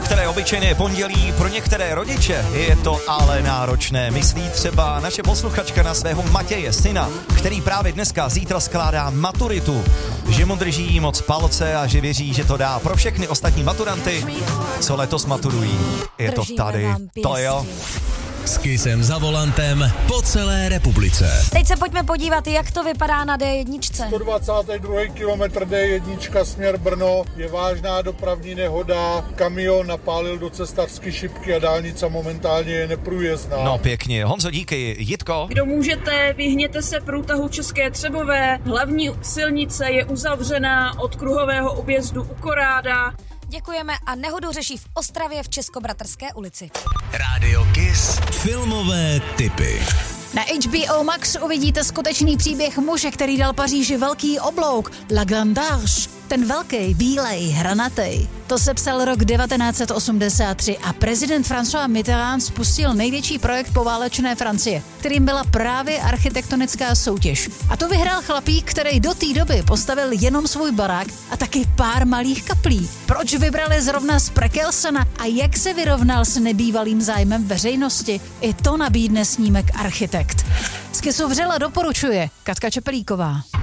které obyčejné pondělí pro některé rodiče je to ale náročné. Myslí třeba naše posluchačka na svého Matěje, syna, který právě dneska zítra skládá maturitu. Že mu drží moc palce a že věří, že to dá pro všechny ostatní maturanty, co letos maturují. Je to tady. To jo. S Kissem za volantem po celé republice. Teď se pojďme podívat, jak to vypadá na D1. 122. kilometr D1 směr Brno, je vážná dopravní nehoda, kamion napálil do cestařské šipky a dálnice momentálně je neprůjezdná. No pěkně, Honzo, díky. Jitko? Kdo můžete, vyhněte se průtahu České Třebové, hlavní silnice je uzavřená od kruhového objezdu u Koráda. Děkujeme a nehodu řeší v Ostravě v Českobratrské ulici. Rádio Kiss. Filmové tipy. Na HBO Max uvidíte skutečný příběh muže, který dal Paříži velký oblouk, La Grande Arche. Ten velký, bílej, hranatej. To sepsal rok 1983 a prezident François Mitterrand spustil největší projekt poválečné Francie, kterým byla právě architektonická soutěž. A to vyhrál chlapík, který do té doby postavil jenom svůj barák a taky pár malých kaplí. Proč vybrali zrovna z Prekelsena a jak se vyrovnal s nebývalým zájmem veřejnosti? I to nabídne snímek Architekt. Z Kissu vřele doporučuje Katka Čepelíková.